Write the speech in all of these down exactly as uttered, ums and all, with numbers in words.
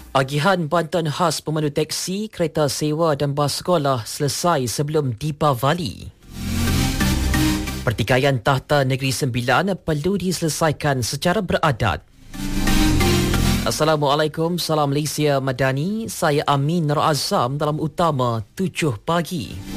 Agihan bantuan khas pemandu teksi, kereta sewa dan bas sekolah selesai sebelum Deepavali. Pertikaian Takhta Negeri Sembilan perlu diselesaikan secara beradat. Assalamualaikum, salam Malaysia Madani. Saya Amin Nur Azam dalam Utama tujuh pagi.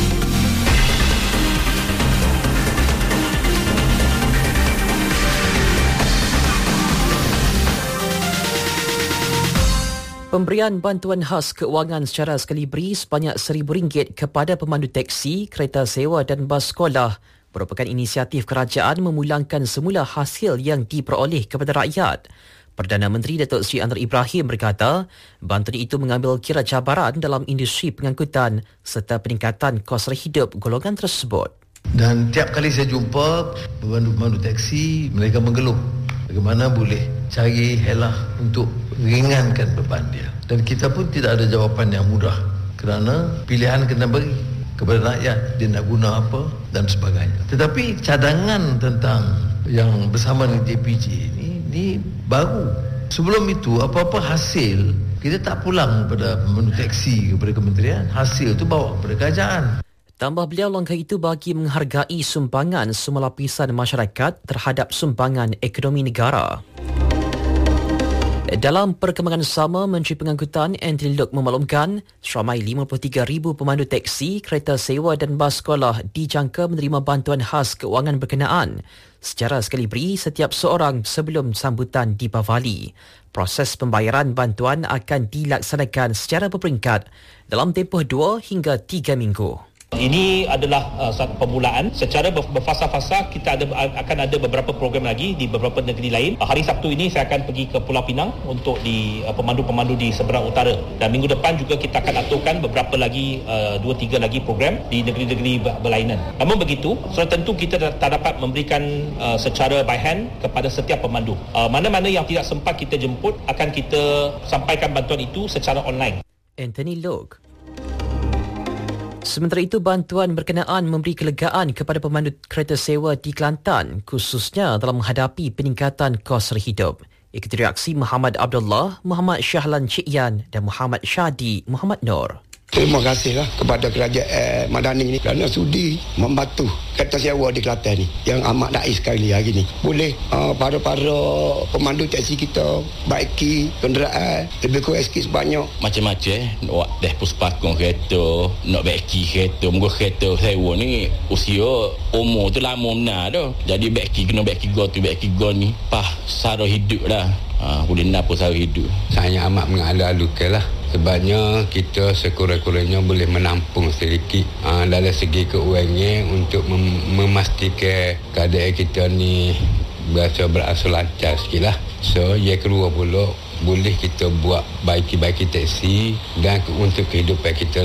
Pemberian bantuan khas keuangan secara sekali beri sebanyak seribu ringgit kepada pemandu teksi, kereta sewa dan bas sekolah merupakan inisiatif kerajaan memulangkan semula hasil yang diperoleh kepada rakyat. Perdana Menteri Datuk Seri Anwar Ibrahim berkata, bantuan itu mengambil kira cabaran dalam industri pengangkutan serta peningkatan kos hidup golongan tersebut. Dan tiap kali saya jumpa pemandu-pemandu teksi, mereka mengeluh bagaimana boleh cari helah untuk ringankan beban dia. Dan kita pun tidak ada jawapan yang mudah kerana pilihan kena beri kepada rakyat, dia nak guna apa dan sebagainya. Tetapi cadangan tentang yang bersama dengan J P J ini, ini baru. Sebelum itu, apa-apa hasil, kita tak pulang kepada pemandu teksi, kepada kementerian. Hasil itu bawa kepada kerajaan. Tambah beliau, langkah itu bagi menghargai sumbangan semua lapisan masyarakat terhadap sumbangan ekonomi negara. Dalam perkembangan sama, Menteri Pengangkutan Anthony Loke memaklumkan seramai lima puluh tiga ribu pemandu teksi, kereta sewa dan bas sekolah dijangka menerima bantuan khas keuangan berkenaan secara sekali beri setiap seorang sebelum sambutan Deepavali. Proses pembayaran bantuan akan dilaksanakan secara berperingkat dalam tempoh dua hingga tiga minggu. Ini adalah uh, satu permulaan. Secara berfasa-fasa kita ada akan ada beberapa program lagi di beberapa negeri lain. Uh, hari Sabtu ini saya akan pergi ke Pulau Pinang untuk di uh, pemandu-pemandu di seberang utara. Dan minggu depan juga kita akan aturkan beberapa lagi uh, dua tiga lagi program di negeri-negeri berlainan. Namun begitu, sudah tentu kita tak dapat memberikan uh, secara by hand kepada setiap pemandu. Uh, mana-mana yang tidak sempat kita jemput akan kita sampaikan bantuan itu secara online. Anthony Loke. Sementara itu, bantuan berkenaan memberi kelegaan kepada pemandu kereta sewa di Kelantan, khususnya dalam menghadapi peningkatan kos hidup. Ikuti reaksi Muhammad Abdullah, Muhammad Syahlan Cik Yan dan Muhammad Syadi Muhammad Nur. Terima kasihlah kepada kerajaan eh, Madani ini kerana sudi membantu kereta sewa di Kelantan ni yang amat naik sekali hari ni. Boleh uh, para-para pemandu teksi kita baiki kenderaan lebih kurang sikit sebanyak. Macam-macam eh. Nak dah puspakong kereta, nak baiki kereta. Muka kereta sewa ni usia umur tu lama benar dah. Jadi baiki kena baiki go tu baiki go ni. Pah sara hidup dah. Ha, boleh nak pun sara hidup. Saya amat mengalu-alukan lah. Sebabnya kita sekurang-kurangnya boleh menampung sedikit aa, dalam segi keuangan untuk mem- memastikan keadaan kita ni berasa berasul lancar sikit lah. So, yang kedua pula boleh kita buat baiki-baiki teksi dan untuk kehidupan kita